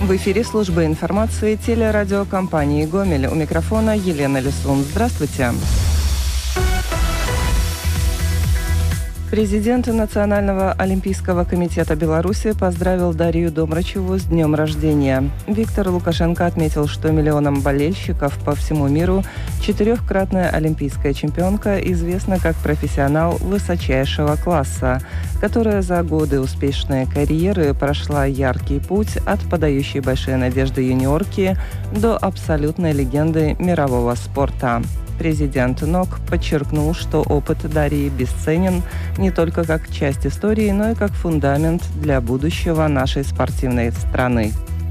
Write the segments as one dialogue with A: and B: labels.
A: В эфире служба информации телерадиокомпании «Гомель». У микрофона Елена Лисун. Здравствуйте. Президент Национального олимпийского комитета Беларуси поздравил Дарью Домрачеву с днем рождения. Виктор Лукашенко отметил, что миллионам болельщиков по всему миру четырехкратная олимпийская чемпионка известна как профессионал высочайшего класса, которая за годы успешной карьеры прошла яркий путь от подающей большие надежды юниорки до абсолютной легенды мирового спорта. Президент НОК подчеркнул, что опыт Дарьи бесценен не только как часть истории, но и как фундамент для будущего нашей спортивной страны.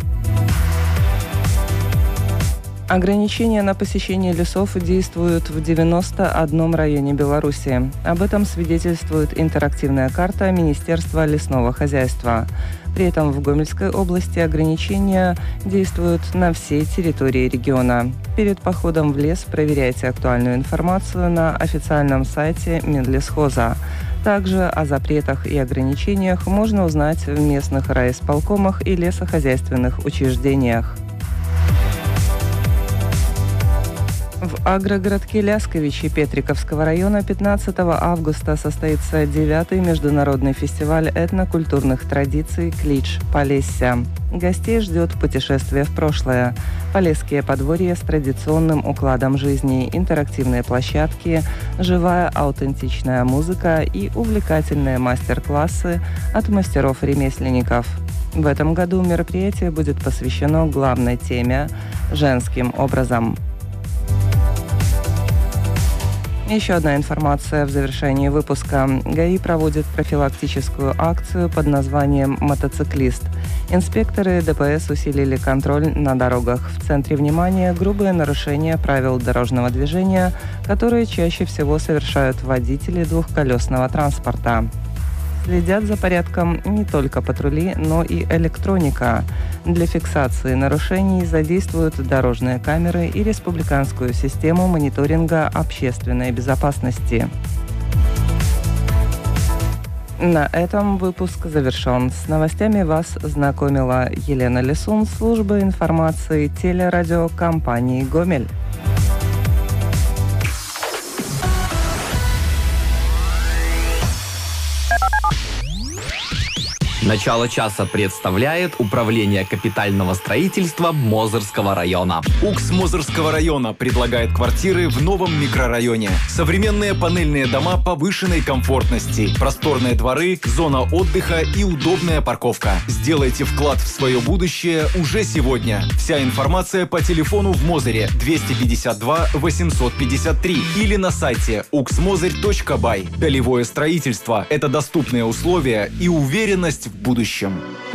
A: Ограничения на посещение лесов действуют в 91 районе Беларуси. Об этом свидетельствует интерактивная карта Министерства лесного хозяйства. При этом в Гомельской области ограничения действуют на всей территории региона. Перед походом в лес проверяйте актуальную информацию на официальном сайте Минлесхоза. Также о запретах и ограничениях можно узнать в местных райисполкомах и лесохозяйственных учреждениях. В агрогородке Лясковичи Петриковского района 15 августа состоится 9-й международный фестиваль этнокультурных традиций «Клич Полесья». Гостей ждет путешествие в прошлое, полесские подворья с традиционным укладом жизни, интерактивные площадки, живая аутентичная музыка и увлекательные мастер-классы от мастеров-ремесленников. В этом году мероприятие будет посвящено главной теме – женским образом. Еще одна информация в завершении выпуска. ГАИ проводит профилактическую акцию под названием «Мотоциклист». Инспекторы ДПС усилили контроль на дорогах. В центре внимания грубые нарушения правил дорожного движения, которые чаще всего совершают водители двухколесного транспорта. Следят за порядком не только патрули, но и электроника. Для фиксации нарушений задействуют дорожные камеры и республиканскую систему мониторинга общественной безопасности. На этом выпуск завершен. С новостями вас знакомила Елена Лисун, служба информации телерадиокомпании «Гомель».
B: Начало часа представляет Управление капитального строительства Мозырского района.
C: УКС Мозырского района предлагает квартиры в новом микрорайоне. Современные панельные дома повышенной комфортности, просторные дворы, зона отдыха и удобная парковка. Сделайте вклад в свое будущее уже сегодня. Вся информация по телефону в Мозыре 252 853 или на сайте uxmozырь.by. Долевое строительство – это доступные условия и уверенность в будущем.